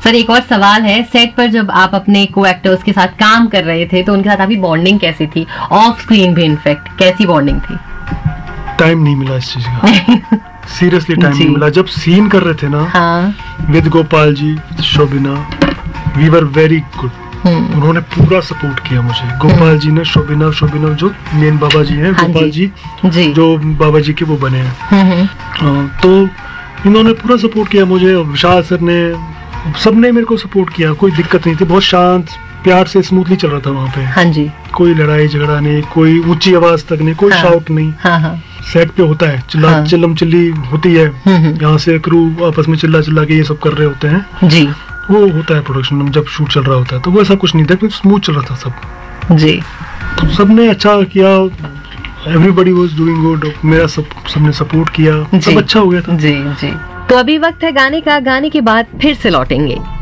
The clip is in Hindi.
सर एक और सवाल है, सेट पर जब आप अपने को एक्टर्स के साथ काम कर रहे थे तो उनके साथ आपकी बॉन्डिंग कैसी थी, ऑफ स्क्रीन भी इनफैक्ट कैसी बॉन्डिंग थी? टाइम नहीं मिला इस चीज का, सीरियसली टाइम नहीं मिला। जब सीन कर रहे थे ना with Gopal ji, शोभिना, we were very good. उन्होंने पूरा सपोर्ट किया मुझे, गोपाल जी ने, शोभिना जो मेन बाबा जी हैं, गोपाल जी जो बाबा जी के वो बने हैं, तो इन्होंने पूरा सपोर्ट किया मुझे। विशाल सर ने, सबने मेरे को सपोर्ट किया, कोई दिक्कत नहीं थी, बहुत शांत प्यार से स्मूथली चल रहा था वहाँ पे। हाँ जी, कोई लड़ाई झगड़ा नहीं, कोई ऊंची आवाज तक नहीं, कोई शाउट नहीं। सेट पे होता है चिल्लम चिल्ली होती है, यहाँ से क्रू आपस में चिल्ला के ये सब कर रहे होते हैं जी, वो होता है प्रोडक्शन में जब शूट चल रहा होता है, तो वो ऐसा कुछ नहीं था, स्मूथ चल रहा था सब जी। तो सबने अच्छा किया, एवरीबॉडी वाज डूइंग गुड, मेरा सबने सपोर्ट किया, सब अच्छा हो गया था जी। तो अभी वक्त है गाने का, गाने के बाद फिर से लौटेंगे।